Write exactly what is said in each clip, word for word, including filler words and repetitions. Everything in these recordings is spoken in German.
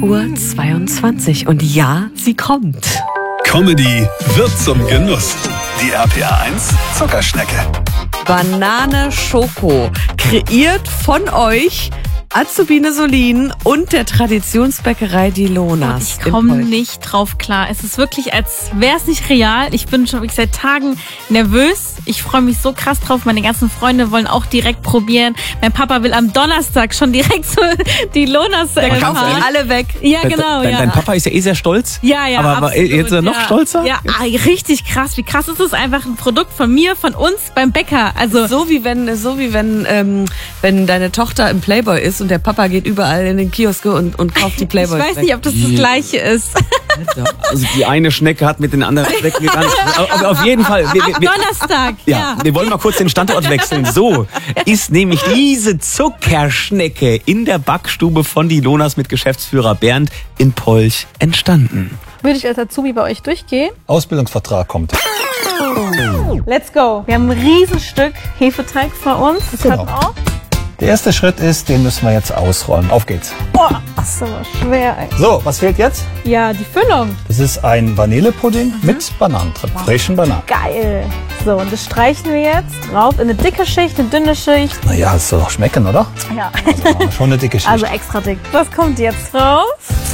Uhr zweiundzwanzig und ja, sie kommt. Comedy wird zum Genuss. Die R P R eins Zuckerschnecke. Banane Schoko, kreiert von euch, Azubine Solin und der Traditionsbäckerei Die Lonas. Ich komme nicht drauf klar. Es ist wirklich, als wäre es nicht real. Ich bin schon wirklich seit Tagen nervös. Ich freue mich so krass drauf. Meine ganzen Freunde wollen auch direkt probieren. Mein Papa will am Donnerstag schon direkt so die Lonas äh, fahren. Alle weg. Ja, genau. Dein, ja. dein Papa ist ja eh sehr stolz. Ja, ja, aber, aber jetzt ist er noch ja. stolzer? Ja, richtig krass. Wie krass ist es? Einfach ein Produkt von mir, von uns beim Bäcker. Also so wie wenn, so wie wenn, ähm, wenn deine Tochter im Playboy ist und der Papa geht überall in den Kioske und, und kauft die Playboy. Ich weiß nicht, ob das das Gleiche ist. Also die eine Schnecke hat mit den anderen Schnecken gegangen. Aber auf jeden Fall. Wir, wir, Am Donnerstag. Ja, Ja. wir wollen mal kurz den Standort wechseln. So ist nämlich diese Zuckerschnecke in der Backstube von Die Lonas mit Geschäftsführer Bernd in Polch entstanden. Würde ich als Azubi bei euch durchgehen? Ausbildungsvertrag kommt. Let's go. Wir haben ein Riesenstück Hefeteig vor uns. Das Genau. hat auch. Der erste Schritt ist, den müssen wir jetzt ausrollen. Auf geht's. Boah, das ist aber schwer, ey. So, was fehlt jetzt? Ja, die Füllung. Das ist ein Vanillepudding mit Bananen drin. Frischen Bananen. Geil. So, und das streichen wir jetzt drauf in eine dicke Schicht, eine dünne Schicht. Naja, es soll doch schmecken, oder? Ja. Also, schon eine dicke Schicht. Also extra dick. Was kommt jetzt raus?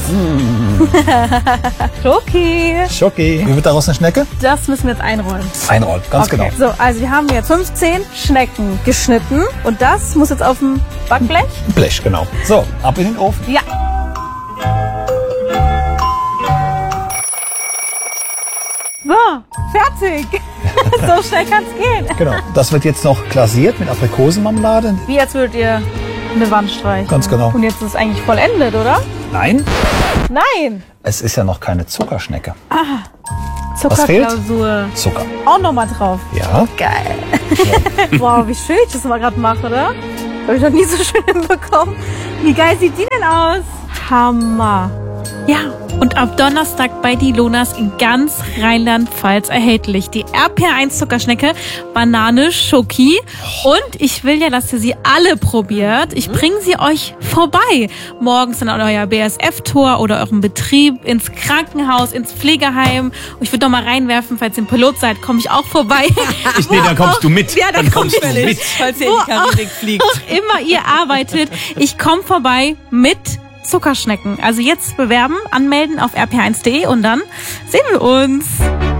Schoki. Schoki. Wie wird daraus eine Schnecke? Das müssen wir jetzt einrollen. Einrollen, ganz genau. So, also wir haben jetzt fünfzehn Schnecken geschnitten. Und das muss jetzt auf dem Backblech. Blech, genau. So, ab in den Ofen. Ja. So, fertig. So schnell kann's gehen. Genau. Das wird jetzt noch glasiert mit Aprikosenmarmelade. Wie als würdet ihr eine Wand streichen. Ganz genau. Und jetzt ist es eigentlich vollendet, oder? Nein, Nein. es ist ja noch keine Zuckerschnecke. Zuckerklausur. Zucker. Auch noch mal drauf. Ja. Geil. Wow, wie schön ich das mal gerade mache, oder? Habe ich noch nie so schön hinbekommen. Wie geil sieht die denn aus? Hammer. Ja, und ab Donnerstag bei Die Lonas in ganz Rheinland-Pfalz erhältlich. Die R P R eins Zuckerschnecke, Banane Schoki. Und ich will ja, dass ihr sie alle probiert. Ich bringe sie euch vorbei. Morgens an euer B S F-Tor oder eurem Betrieb, ins Krankenhaus, ins Pflegeheim. Und ich würde noch mal reinwerfen, falls ihr ein Pilot seid, komme ich auch vorbei. Ich, nee, dann kommst du mit. Ja, dann, dann komm kommst ich du mit. Falls ihr in Wo die Karibik fliegt. auch immer ihr arbeitet, ich komme vorbei mit Zuckerschnecken. Also jetzt bewerben, anmelden auf r p eins punkt de und dann sehen wir uns.